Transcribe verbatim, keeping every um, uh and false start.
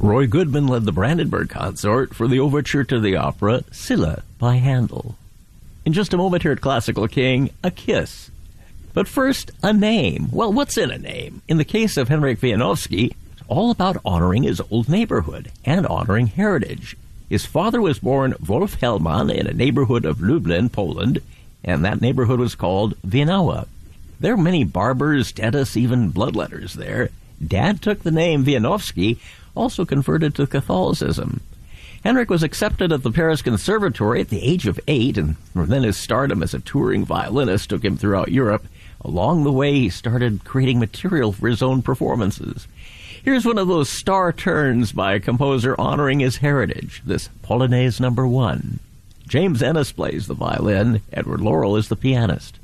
Roy Goodman led the Brandenburg Consort for the overture to the opera Scylla by Handel. In just a moment here at Classical King, a kiss. But first, a name. Well, what's in a name? In the case of Henryk Wieniawski, it's all about honoring his old neighborhood and honoring heritage. His father was born Wolf Hellman in a neighborhood of Lublin, Poland, and that neighborhood was called Wienawa. There are many barbers, dentists, even bloodletters there. Dad took the name Wieniawski, also converted to Catholicism. Henryk was accepted at the Paris Conservatory at the age of eight, and then his stardom as a touring violinist took him throughout Europe. Along the way, he started creating material for his own performances. Here's one of those star turns by a composer honoring his heritage, this Polonaise number one. James Ennis plays the violin, Edward Laurel is the pianist.